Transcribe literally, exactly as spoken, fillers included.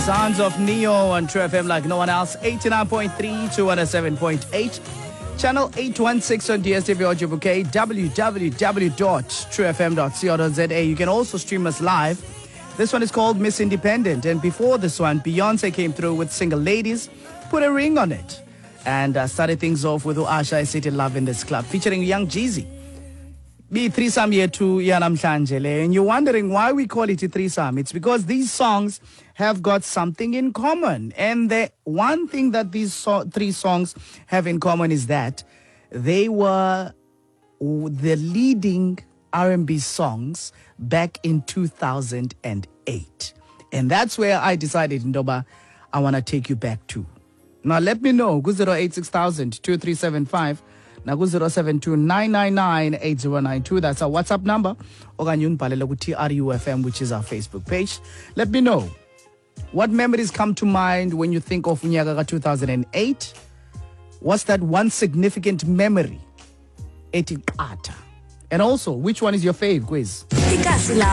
Sounds of Neo on True F M like no one else. eighty-nine point three to one oh seven point eight. Channel eight one six on D S T V Audio Bouquet. w w w dot true f m dot co dot z a. You can also stream us live. This one is called Miss Independent. And before this one, Beyonce came through with Single Ladies, put a ring on it. And uh, started things off with Uasha City Love in This Club, featuring Young Jeezy. Be threesome here to Yanam Shanjele. And you're wondering why we call it a threesome. It's because these songs have got something in common. And the one thing that these so- three songs have in common is that they were the leading R and B songs back in two thousand eight. And that's where I decided, Ndoba, I want to take you back to. Now let me know. Go zero eight six thousand two three seven five. Now go zero seven two nine nine nine eight zero nine two. That's our WhatsApp number. Oganyun Palelo T R U F M, which is our Facebook page. Let me know. What memories come to mind when you think of Unyagaga two thousand eight? What's that one significant memory? Etikata. And also, which one is your fave, quiz?